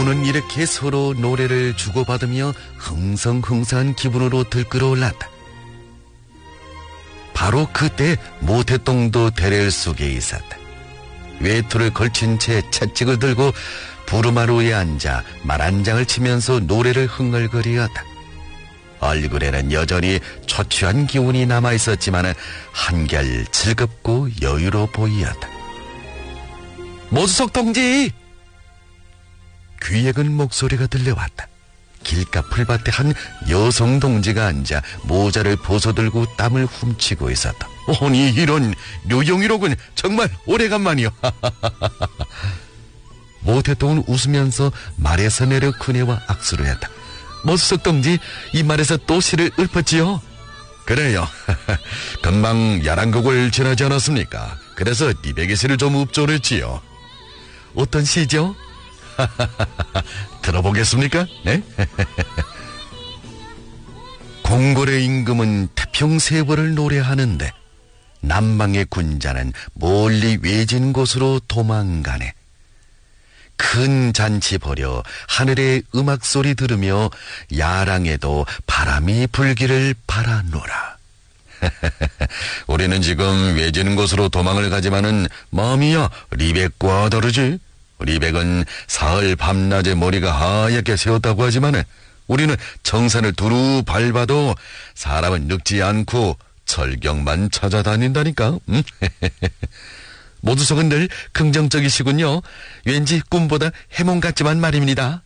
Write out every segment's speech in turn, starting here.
기운은 이렇게 서로 노래를 주고받으며 흥성흥성한 기분으로 들끓어올랐다. 바로 그때 모태똥도 대렐 속에 있었다. 외투를 걸친 채 채찍을 들고 부르마루에 앉아 말 한 장을 치면서 노래를 흥얼거리었다. 얼굴에는 여전히 초췌한 기운이 남아있었지만 한결 즐겁고 여유로워 보이었다. 모수석 동지! 귀액은 목소리가 들려왔다. 길가 풀밭에 한 여성 동지가 앉아 모자를 벗어들고 땀을 훔치고 있었다. 아니 이런 류영희로군. 정말 오래간만이요. 모태똥은 웃으면서 말에서 내려 그네와 악수를 했다. 모수석 동지, 이 말에서 또 시를 읊었지요? 그래요. 금방 11곡을 지나지 않았습니까? 그래서 200의 시를 좀 읊조렸지요. 어떤 시죠? 들어보겠습니까? 네? 공골의 임금은 태평세월을 노래하는데 남방의 군자는 멀리 외진 곳으로 도망가네. 큰 잔치 벌여 하늘의 음악소리 들으며 야랑에도 바람이 불기를 바라노라. 우리는 지금 외진 곳으로 도망을 가지만은 마음이야 리백과 다르지. 리백은 사흘 밤낮에 머리가 하얗게 새었다고 하지만은 우리는 정산을 두루 밟아도 사람은 늙지 않고 철경만 찾아다닌다니까. 모두석은 늘 긍정적이시군요. 왠지 꿈보다 해몽 같지만 말입니다.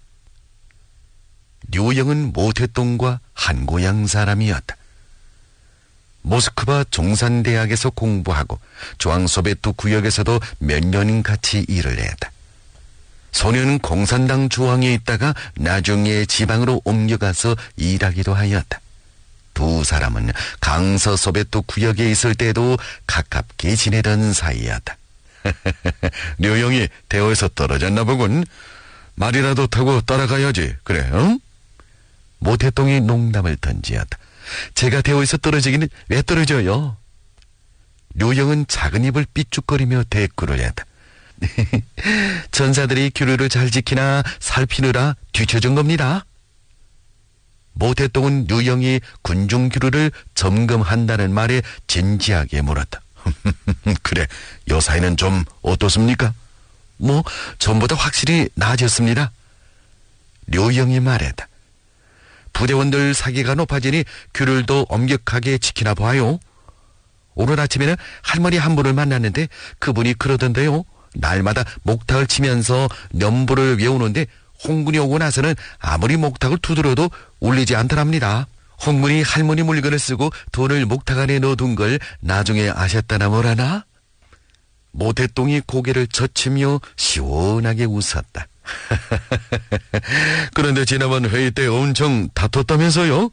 류영은 모태똥과 한 고향 사람이었다. 모스크바 종산대학에서 공부하고 중앙소베트 구역에서도 몇 년 같이 일을 했다. 소년은 공산당 중앙에 있다가 나중에 지방으로 옮겨가서 일하기도 하였다. 두 사람은 강서 소베트 구역에 있을 때도 가깝게 지내던 사이였다. 류영이 대호에서 떨어졌나 보군. 말이라도 타고 따라가야지. 그래, 응? 모태똥이 농담을 던지었다. 제가 대호에서 떨어지기는 왜 떨어져요? 류영은 작은 입을 삐죽거리며 대꾸를 했다. 전사들이 규례를 잘 지키나 살피느라 뒤처진 겁니다. 모태똥은 류영이 군중 규례를 점검한다는 말에 진지하게 물었다. 그래, 요 사이는 좀 어떻습니까? 뭐 전보다 확실히 나아졌습니다. 류영이 말했다. 부대원들 사기가 높아지니 규례도 엄격하게 지키나 봐요. 오늘 아침에는 할머니 한 분을 만났는데 그분이 그러던데요. 날마다 목탁을 치면서 연보를 외우는데 홍군이 오고 나서는 아무리 목탁을 두드려도 울리지 않더랍니다. 홍군이 할머니 물건을 쓰고 돈을 목탁 안에 넣어둔 걸 나중에 아셨다나 뭐라나? 모태똥이 고개를 젖히며 시원하게 웃었다. 그런데 지난번 회의 때 엄청 다퉜다면서요?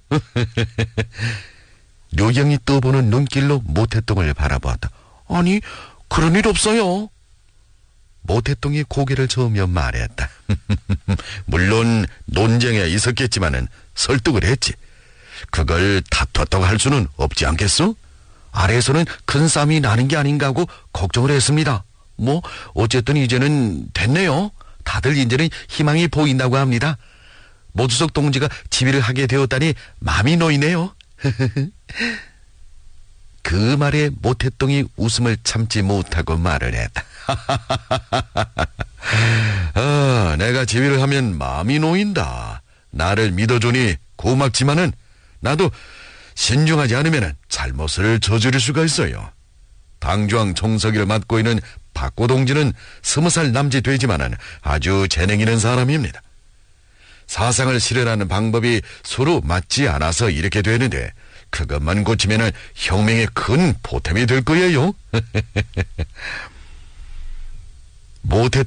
류영이 떠보는 눈길로 모태똥을 바라보았다. 아니, 그런 일 없어요. 모태똥이 고개를 저으며 말했다. 물론 논쟁에 있었겠지만은 설득을 했지. 그걸 다퉜다고 할 수는 없지 않겠소? 아래에서는 큰 싸움이 나는 게 아닌가 하고 걱정을 했습니다. 뭐 어쨌든 이제는 됐네요. 다들 이제는 희망이 보인다고 합니다. 모두석 동지가 지휘를 하게 되었다니 마음이 놓이네요. 그 말에 모태똥이 웃음을 참지 못하고 말을 했다. 내가 지휘를 하면 마음이 놓인다. 나를 믿어주니 고맙지만은 나도 신중하지 않으면 잘못을 저지를 수가 있어요. 당중앙 총서기를 맡고 있는 박고 동지는 20살 남짓 되지만은 아주 재능 있는 사람입니다. 사상을 실현하는 방법이 서로 맞지 않아서 이렇게 되는데 그것만 고치면은 혁명의 큰 보탬이 될 거예요. 모태